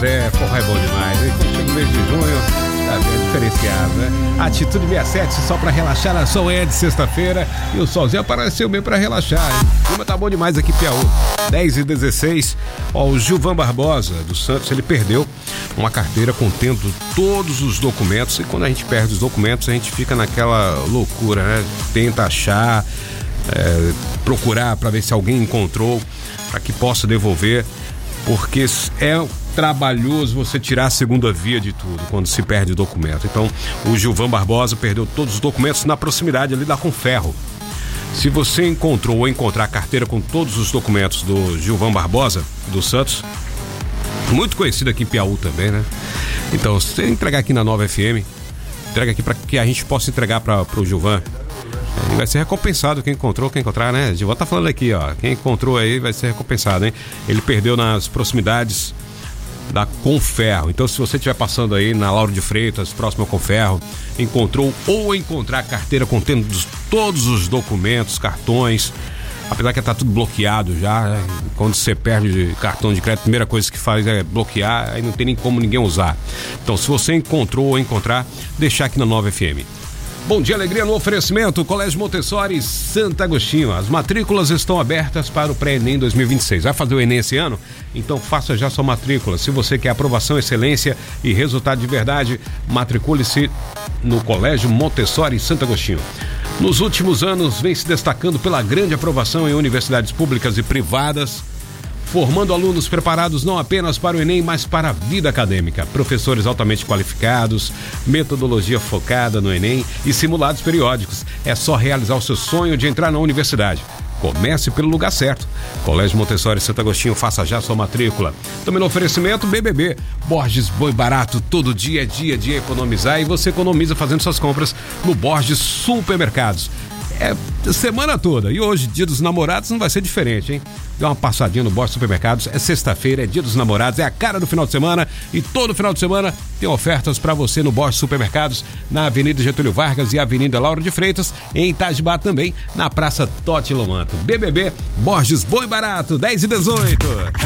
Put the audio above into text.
forró é bom demais, hein? Quando chega o mês de junho, tá bem diferenciado, né? Atitude 67 só pra relaxar, a sol é de sexta-feira e o solzinho apareceu bem pra relaxar, hein? O clima tá bom demais aqui em Piauí. 10h16, ó, o Gilvan Barbosa dos Santos, ele perdeu uma carteira contendo todos os documentos, e quando a gente perde os documentos, a gente fica naquela loucura, né? Tenta achar, procurar para ver se alguém encontrou, para que possa devolver, porque é trabalhoso você tirar a segunda via de tudo quando se perde o documento. Então, o Gilvan Barbosa perdeu todos os documentos na proximidade ali da Conferro. Se você encontrou ou encontrar a carteira com todos os documentos do Gilvan Barbosa dos Santos, muito conhecido aqui em Piauí também, né? Então, se você entregar aqui na Nova FM, entrega aqui para que a gente possa entregar para o Gilvan. Ele vai ser recompensado, quem encontrou, quem encontrar, né? Gilvan tá falando aqui, ó. Quem encontrou aí vai ser recompensado, hein? Ele perdeu nas proximidades da Conferro. Então, se você estiver passando aí na Lauro de Freitas, próximo ao Conferro, encontrou ou encontrar a carteira contendo todos os documentos, cartões, apesar que tá tudo bloqueado já, né? Quando você perde cartão de crédito, a primeira coisa que faz é bloquear, aí não tem nem como ninguém usar. Então, se você encontrou ou encontrar, deixar aqui na Nova FM. Bom dia, alegria no oferecimento, Colégio Montessori Santo Agostinho. As matrículas estão abertas para o pré-ENEM 2026. Vai fazer o ENEM esse ano? Então faça já sua matrícula. Se você quer aprovação, excelência e resultado de verdade, matricule-se no Colégio Montessori Santo Agostinho. Nos últimos anos, vem se destacando pela grande aprovação em universidades públicas e privadas, formando alunos preparados não apenas para o ENEM, mas para a vida acadêmica. Professores altamente qualificados, metodologia focada no ENEM e simulados periódicos. É só realizar o seu sonho de entrar na universidade. Comece pelo lugar certo. Colégio Montessori Santo Agostinho, faça já sua matrícula. Também no oferecimento BBB. Borges Boi Barato, todo dia é dia de economizar, e você economiza fazendo suas compras no Borges Supermercados. É semana toda, e hoje, dia dos namorados, não vai ser diferente, hein? Dá uma passadinha no Borges Supermercados, é sexta-feira, é dia dos namorados, é a cara do final de semana, e todo final de semana tem ofertas para você no Borges Supermercados, na Avenida Getúlio Vargas e Avenida Lauro de Freitas, em Itajubá também, na Praça Totti Lomanto. BBB, Borges Boi Barato, 10h18.